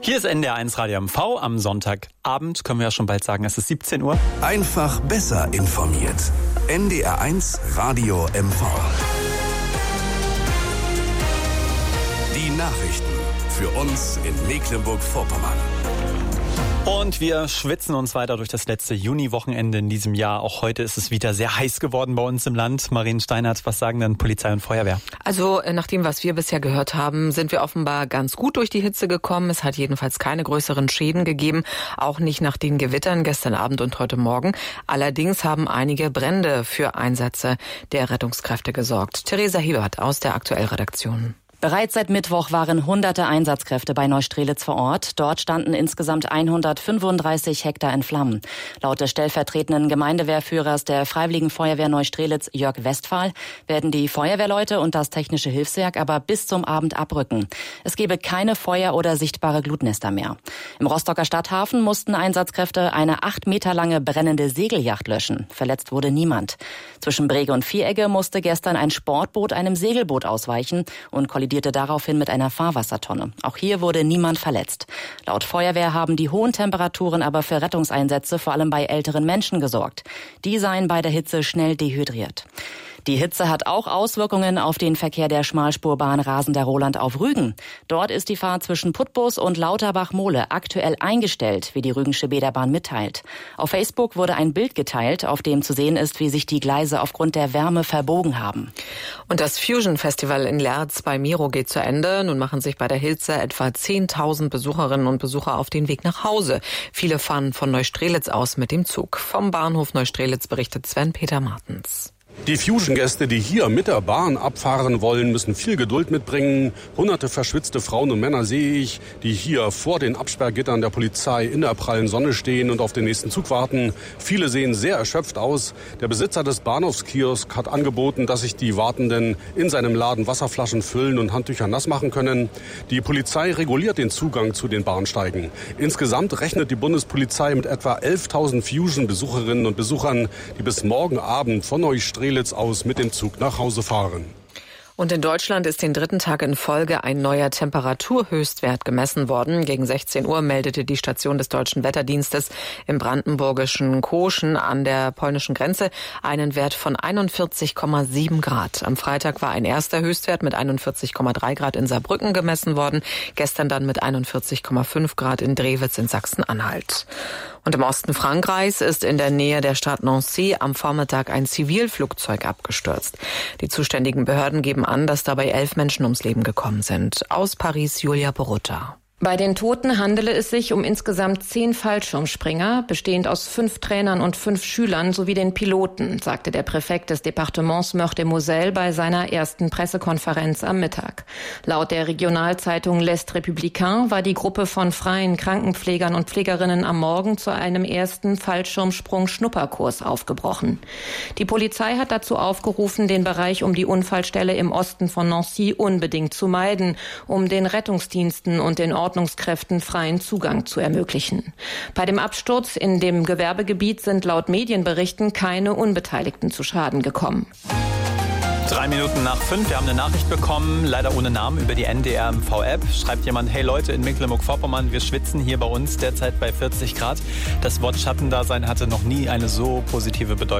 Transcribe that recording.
Hier ist NDR1 Radio MV. Am Sonntagabend können wir ja schon bald sagen, es ist 17 Uhr. Einfach besser informiert. NDR1 Radio MV. Die Nachrichten für uns in Mecklenburg-Vorpommern. Und wir schwitzen uns weiter durch das letzte Juni-Wochenende in diesem Jahr. Auch heute ist es wieder sehr heiß geworden bei uns im Land. Marien Steinert, was sagen denn Polizei und Feuerwehr? Also nach dem, was wir bisher gehört haben, sind wir offenbar ganz gut durch die Hitze gekommen. Es hat jedenfalls keine größeren Schäden gegeben, auch nicht nach den Gewittern gestern Abend und heute Morgen. Allerdings haben einige Brände für Einsätze der Rettungskräfte gesorgt. Theresa Hebert aus der Aktuellredaktion. Bereits seit Mittwoch waren hunderte Einsatzkräfte bei Neustrelitz vor Ort. Dort standen insgesamt 135 Hektar in Flammen. Laut des stellvertretenden Gemeindewehrführers der Freiwilligen Feuerwehr Neustrelitz, Jörg Westphal, werden die Feuerwehrleute und das technische Hilfswerk aber bis zum Abend abrücken. Es gebe keine Feuer- oder sichtbare Glutnester mehr. Im Rostocker Stadthafen mussten Einsatzkräfte eine 8 Meter lange brennende Segelyacht löschen. Verletzt wurde niemand. Zwischen Brege und Vieregge musste gestern ein Sportboot einem Segelboot ausweichen und kollidierte daraufhin mit einer Fahrwassertonne. Auch hier wurde niemand verletzt. Laut Feuerwehr haben die hohen Temperaturen aber für Rettungseinsätze vor allem bei älteren Menschen gesorgt. Die seien bei der Hitze schnell dehydriert. Die Hitze hat auch Auswirkungen auf den Verkehr der Schmalspurbahn Rasender Roland auf Rügen. Dort ist die Fahrt zwischen Putbus und Lauterbach-Mohle aktuell eingestellt, wie die Rügensche Bäderbahn mitteilt. Auf Facebook wurde ein Bild geteilt, auf dem zu sehen ist, wie sich die Gleise aufgrund der Wärme verbogen haben. Und das Fusion Festival in Lerz bei Miro geht zu Ende. Nun machen sich bei der Hitze etwa 10.000 Besucherinnen und Besucher auf den Weg nach Hause. Viele fahren von Neustrelitz aus mit dem Zug. Vom Bahnhof Neustrelitz berichtet Sven-Peter Martens. Die Fusion-Gäste, die hier mit der Bahn abfahren wollen, müssen viel Geduld mitbringen. Hunderte verschwitzte Frauen und Männer sehe ich, die hier vor den Absperrgittern der Polizei in der prallen Sonne stehen und auf den nächsten Zug warten. Viele sehen sehr erschöpft aus. Der Besitzer des Bahnhofskiosks hat angeboten, dass sich die Wartenden in seinem Laden Wasserflaschen füllen und Handtücher nass machen können. Die Polizei reguliert den Zugang zu den Bahnsteigen. Insgesamt rechnet die Bundespolizei mit etwa 11.000 Fusion-Besucherinnen und Besuchern, die bis morgen Abend von Neustrelitz aus mit dem Zug nach Hause fahren. Und in Deutschland ist den dritten Tag in Folge ein neuer Temperaturhöchstwert gemessen worden. Gegen 16 Uhr meldete die Station des Deutschen Wetterdienstes im brandenburgischen Koschen an der polnischen Grenze einen Wert von 41,7 Grad. Am Freitag war ein erster Höchstwert mit 41,3 Grad in Saarbrücken gemessen worden. Gestern dann mit 41,5 Grad in Drewitz in Sachsen-Anhalt. Und im Osten Frankreichs ist in der Nähe der Stadt Nancy am Vormittag ein Zivilflugzeug abgestürzt. Die zuständigen Behörden geben an, dass dabei 11 Menschen ums Leben gekommen sind. Aus Paris Julia Borutta. Bei den Toten handele es sich um insgesamt 10 Fallschirmspringer, bestehend aus 5 Trainern und 5 Schülern sowie den Piloten, sagte der Präfekt des Departements Meurthe-et-Moselle bei seiner ersten Pressekonferenz am Mittag. Laut der Regionalzeitung L'Est Républicain war die Gruppe von freien Krankenpflegern und Pflegerinnen am Morgen zu einem ersten Fallschirmsprung-Schnupperkurs aufgebrochen. Die Polizei hat dazu aufgerufen, den Bereich um die Unfallstelle im Osten von Nancy unbedingt zu meiden, um den Rettungsdiensten und den Ordnungskräften freien Zugang zu ermöglichen. Bei dem Absturz in dem Gewerbegebiet sind laut Medienberichten keine Unbeteiligten zu Schaden gekommen. 3 Minuten nach 5, wir haben eine Nachricht bekommen, leider ohne Namen, über die NDR-MV-App. Schreibt jemand, hey Leute in Mecklenburg-Vorpommern, wir schwitzen hier bei uns derzeit bei 40 Grad. Das Wort Schattendasein hatte noch nie eine so positive Bedeutung